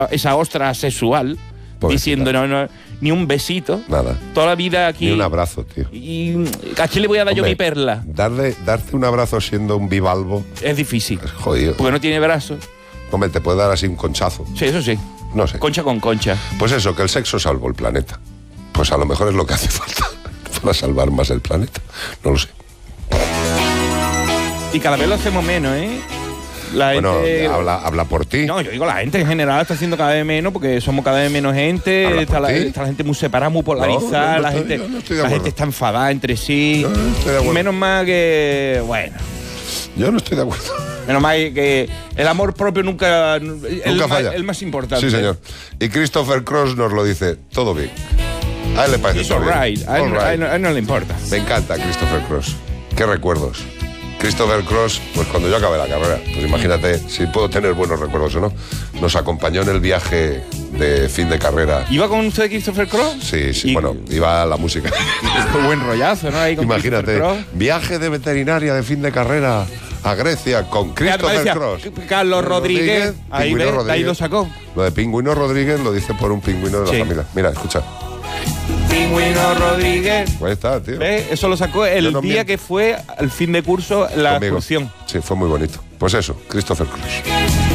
esa ostra sexual, diciendo no, ni un besito. Nada. Toda la vida aquí. Ni un abrazo, tío. ¿Y a quién le voy a dar yo mi perla? Darte un abrazo siendo un bivalvo es difícil. Es jodido. Porque no tiene brazos. Hombre, te puede dar así un conchazo. Sí, eso sí. No sé. Concha con concha. Pues eso, que el sexo salvó el planeta. Pues a lo mejor es lo que hace falta para salvar más el planeta. No lo sé. Y cada vez lo hacemos menos, ¿eh? La gente... habla por ti. No, yo digo, la gente en general está haciendo cada vez menos porque somos cada vez menos gente. Está la gente muy separada, muy polarizada. La gente está enfadada entre sí. Menos mal que... Bueno. Yo no estoy de acuerdo. Menos mal que el amor propio nunca falla. El más importante. Sí, señor. Y Christopher Cross nos lo dice, todo bien. A él le parece todo bien. A él no le importa. Me encanta Christopher Cross. Qué recuerdos. Christopher Cross, pues cuando yo acabé la carrera, pues imagínate si puedo tener buenos recuerdos o no. Nos acompañó en el viaje de fin de carrera. ¿Iba con usted Christopher Cross? Sí, bueno, iba la música. Fue buen rollazo, ¿no? Ahí con imagínate, viaje de veterinaria de fin de carrera a Grecia con Christopher Cross. Carlos Rodríguez, ahí lo sacó. Lo de Pingüino Rodríguez lo dice por un pingüino de la familia. Mira, escucha. Pingüino Rodríguez. Pues está, tío. ¿Ves? Eso lo sacó el día que fue al fin de curso la excursión. Sí, fue muy bonito. Pues eso, Christopher Cross.